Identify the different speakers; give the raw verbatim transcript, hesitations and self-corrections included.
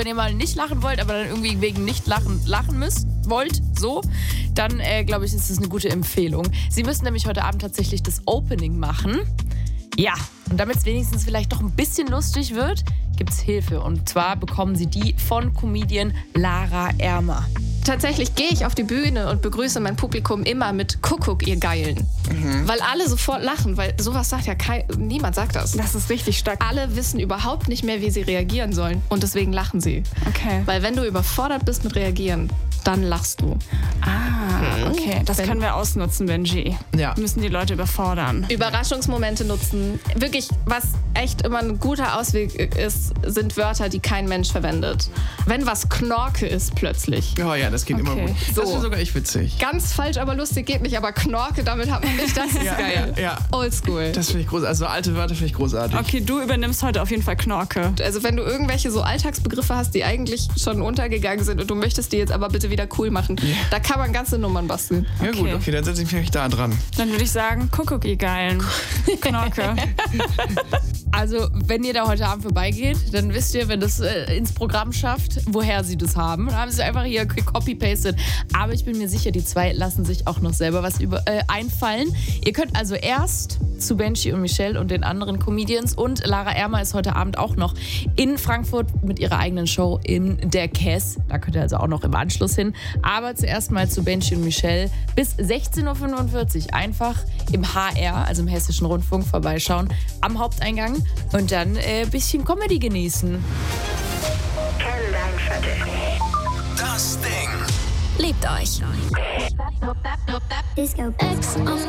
Speaker 1: wenn ihr mal nicht lachen wollt, aber dann irgendwie wegen nicht lachen lachen müsst, wollt, so, dann äh, glaube ich, ist es eine gute Empfehlung. Sie müssen nämlich heute Abend tatsächlich das Opening machen. Ja, und damit es wenigstens vielleicht doch ein bisschen lustig wird, gibt es Hilfe. Und zwar bekommen Sie die von Comedian Lara Ermer.
Speaker 2: Tatsächlich gehe ich auf die Bühne und begrüße mein Publikum immer mit Kuckuck, ihr Geilen. Mhm. Weil alle sofort lachen, weil sowas sagt ja kein, niemand sagt das.
Speaker 3: Das ist richtig stark.
Speaker 2: Alle wissen überhaupt nicht mehr, wie sie reagieren sollen und deswegen lachen sie.
Speaker 3: Okay.
Speaker 2: Weil wenn du überfordert bist mit Reagieren, dann lachst du.
Speaker 3: Ah, okay. Das
Speaker 2: Wenn-
Speaker 3: können wir ausnutzen, Benji.
Speaker 4: Ja.
Speaker 3: Wir müssen die Leute überfordern.
Speaker 2: Überraschungsmomente nutzen. Wirklich, was echt immer ein guter Ausweg ist, sind Wörter, die kein Mensch verwendet. Wenn was Knorke ist plötzlich.
Speaker 4: Oh ja, das geht
Speaker 3: Okay.
Speaker 4: immer gut.
Speaker 2: So.
Speaker 4: Das finde sogar ich witzig.
Speaker 2: Ganz falsch, aber lustig geht nicht, aber Knorke, damit hat man nicht, das ist
Speaker 4: Ja,
Speaker 2: geil.
Speaker 4: ja, ja.
Speaker 2: Oldschool.
Speaker 4: Das finde ich großartig. Also alte Wörter finde ich großartig.
Speaker 3: Okay, du übernimmst heute auf jeden Fall Knorke.
Speaker 2: Also wenn du irgendwelche so Alltagsbegriffe hast, die eigentlich schon untergegangen sind und du möchtest die jetzt aber bitte wieder cool machen, da kann man ganze Nummern basteln.
Speaker 4: Ja gut,
Speaker 3: Okay.
Speaker 4: okay, dann setze ich mich da dran.
Speaker 3: Dann würde ich sagen, Kuckuck, ihr Geilen. Knorke.
Speaker 1: Also, wenn ihr da heute Abend vorbeigeht, dann wisst ihr, wenn das äh, ins Programm schafft, woher sie das haben. Dann haben sie einfach hier copy-pasted. Aber ich bin mir sicher, die zwei lassen sich auch noch selber was über, äh, einfallen. Ihr könnt also erst zu Benji und Michelle und den anderen Comedians und Lara Ermer ist heute Abend auch noch in Frankfurt mit ihrer eigenen Show in der Cass. Da könnt ihr also auch noch im Anschluss hin. Aber zuerst mal zu Benji und Michelle bis sechzehn Uhr fünfundvierzig einfach im H R, also im Hessischen Rundfunk, vorbeischauen am Haupteingang und dann ein äh, bisschen Comedy genießen.
Speaker 5: Das Ding.
Speaker 6: Liebt euch.
Speaker 7: Disco X on